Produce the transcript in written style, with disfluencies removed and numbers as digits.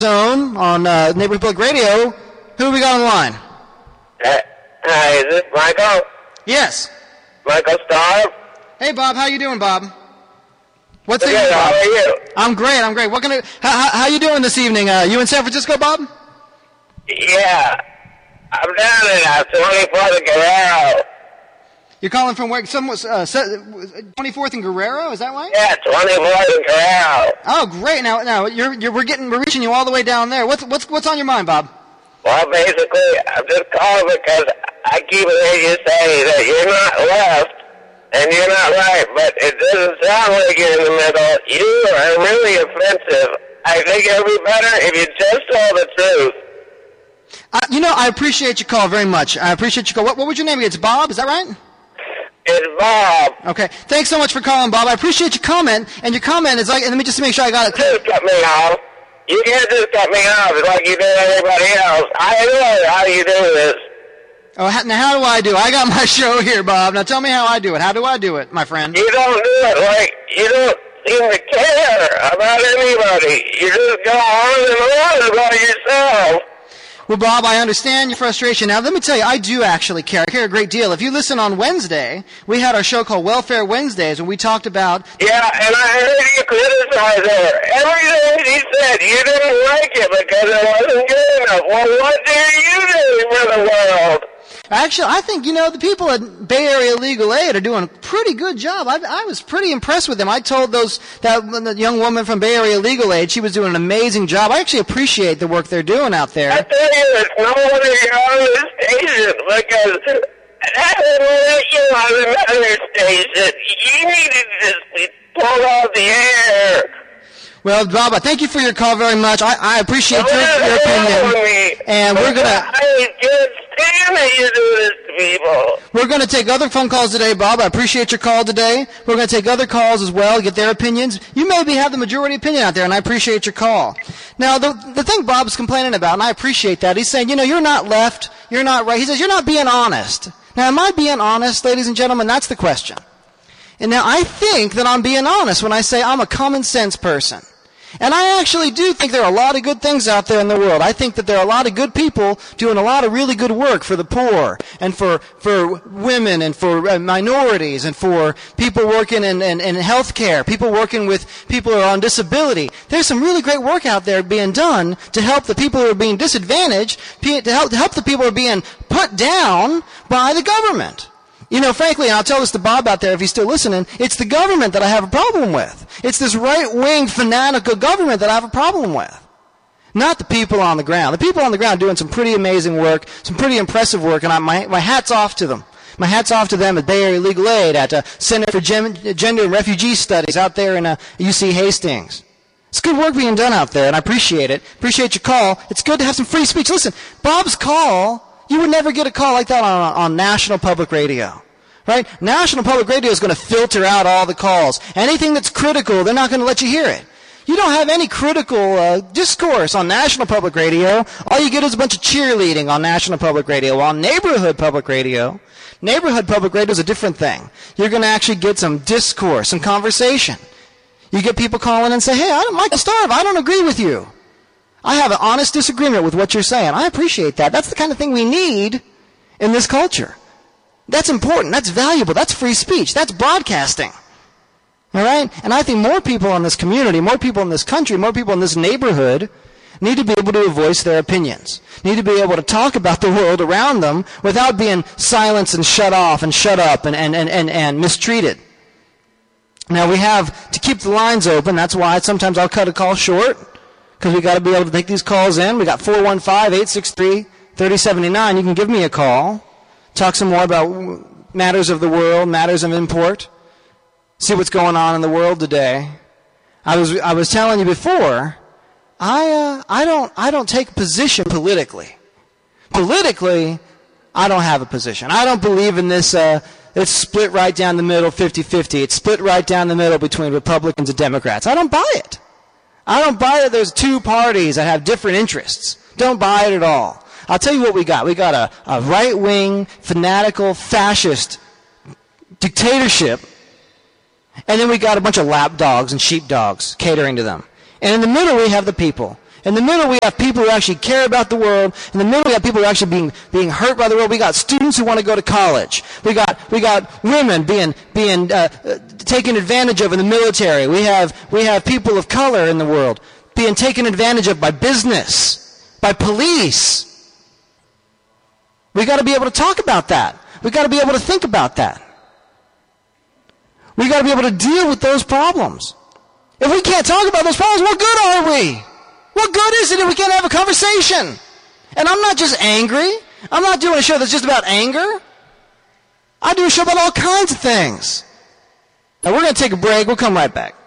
Zone on Neighborhood Public Radio. Who have we got on the line? Hi, is this Michael? Yes. Michael Starr? Hey, Bob. How you doing, Bob? What's Good, it? how are you? I'm great. How you doing this evening? You in San Francisco, Bob? Yeah. I'm down in 24th and Guerrero. You're calling from where? 24th and Guerrero, is that right? Yeah, 24th and Guerrero. Oh, great! Now, we're reaching you all the way down there. What's on your mind, Bob? Well, basically, I'm just calling because I keep hearing you say that you're not left and you're not right, but it doesn't sound like you're in the middle. You are really offensive. I think it would be better if you just told the truth. I appreciate your call very much. I appreciate your call. What was your name again? It's Bob, is that right? It's Bob. Okay. Thanks so much for calling, Bob. I appreciate your comment. And your comment is like, and let me just make sure I got it clear. Just cut me off. You can't just cut me off like you did everybody else. I know how you do this. Oh, now how do I do it? I got my show here, Bob. Now tell me how I do it. How do I do it, my friend? You don't do it like, you don't seem to care about anybody. You just go on and on about yourself. Well, Bob, I understand your frustration. Now, let me tell you, I do actually care. I care a great deal. If you listen on Wednesday, we had our show called Welfare Wednesdays, and we talked about... Yeah, and I heard you criticize her. Everything he said, you didn't like it because it wasn't good enough. Well, what do you do for the world? Actually, I think, the people at Bay Area Legal Aid are doing a pretty good job. I was pretty impressed with them. I told that young woman from Bay Area Legal Aid she was doing an amazing job. I actually appreciate the work they're doing out there. I tell you, it's no wonder you're on this station because that will let you on another station. You need to just be pulled off the air. Well, Bob, thank you for your call very much. I appreciate your opinion. And we're going to... I can't stand that you do this to people. We're going to take other phone calls today, Bob. I appreciate your call today. We're going to take other calls as well, get their opinions. You maybe have the majority opinion out there, and I appreciate your call. Now, the thing Bob's complaining about, and I appreciate that, he's saying, you're not left, you're not right. He says, you're not being honest. Now, am I being honest, ladies and gentlemen? That's the question. And now, I think that I'm being honest when I say I'm a common sense person. And I actually do think there are a lot of good things out there in the world. I think that there are a lot of good people doing a lot of really good work for the poor and for women and for minorities and for people working in healthcare, people working with people who are on disability. There's some really great work out there being done to help the people who are being disadvantaged, to help the people who are being put down by the government. Frankly, and I'll tell this to Bob out there if he's still listening, it's the government that I have a problem with. It's this right-wing, fanatical government that I have a problem with. Not the people on the ground. The people on the ground are doing some pretty amazing work, some pretty impressive work, and my hat's off to them. My hat's off to them at Bay Area Legal Aid, at Center for Gender and Refugee Studies out there in UC Hastings. It's good work being done out there, and I appreciate it. Appreciate your call. It's good to have some free speech. Listen, Bob's call... You would never get a call like that on National Public Radio, right? National Public Radio is going to filter out all the calls. Anything that's critical, they're not going to let you hear it. You don't have any critical discourse on National Public Radio. All you get is a bunch of cheerleading on National Public Radio. On Neighborhood Public Radio is a different thing. You're going to actually get some discourse, some conversation. You get people calling and say, hey, I'm Michael Starr, I don't agree with you. I have an honest disagreement with what you're saying. I appreciate that. That's the kind of thing we need in this culture. That's important. That's valuable. That's free speech. That's broadcasting. All right? And I think more people in this community, more people in this country, more people in this neighborhood need to be able to voice their opinions, need to be able to talk about the world around them without being silenced and shut off and shut up and mistreated. Now, we have to keep the lines open. That's why sometimes I'll cut a call short, because we got to be able to take these calls in. We got 415-863-3079. You can give me a call. Talk some more about matters of the world, matters of import. See what's going on in the world today. I was telling you before, I don't take a position politically. Politically, I don't have a position. I don't believe in this it's split right down the middle, 50-50. It's split right down the middle between Republicans and Democrats. I don't buy it. I don't buy that there's two parties that have different interests. Don't buy it at all. I'll tell you what we got. We got a right-wing, fanatical, fascist dictatorship, and then we got a bunch of lapdogs and sheepdogs catering to them. And in the middle we have the people. In the middle, we have people who actually care about the world. In the middle, we have people who are actually being hurt by the world. We got students who want to go to college. We got women being taken advantage of in the military. We have people of color in the world being taken advantage of by business, by police. We got to be able to talk about that. We got to be able to think about that. We got to be able to deal with those problems. If we can't talk about those problems, what good are we? What good is it if we can't have a conversation? And I'm not just angry. I'm not doing a show that's just about anger. I do a show about all kinds of things. Now we're going to take a break. We'll come right back.